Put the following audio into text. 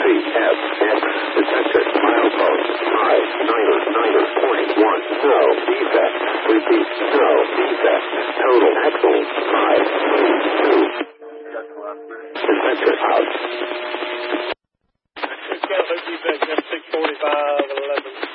CFX detected. Milepost high 9.1. No defect. Repeat. No defect. Total axle high 22. Detected out.